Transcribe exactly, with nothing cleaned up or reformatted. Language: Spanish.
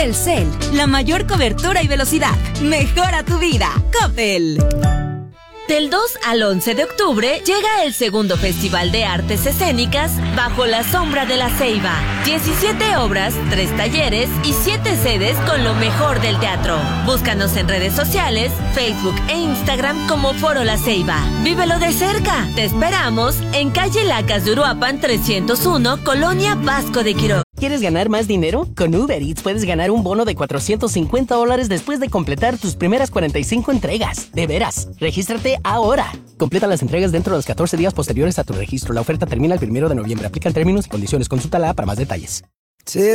Telcel, la mayor cobertura y velocidad. Mejora tu vida. Coppel. Del dos al once de octubre llega el segundo Festival de Artes Escénicas Bajo la Sombra de la Ceiba. diecisiete obras, tres talleres y siete sedes con lo mejor del teatro. Búscanos en redes sociales, Facebook e Instagram como Foro La Ceiba. Vívelo de cerca. Te esperamos en calle Lacas de Uruapan trescientos uno, Colonia Vasco de Quiroga. ¿Quieres ganar más dinero? Con Uber Eats puedes ganar un bono de cuatrocientos cincuenta dólares después de completar tus primeras cuarenta y cinco entregas. De veras, regístrate ahora. Completa las entregas dentro de los catorce días posteriores a tu registro. La oferta termina el primero de noviembre. Aplican términos y condiciones. Consulta la para más detalles. Sí.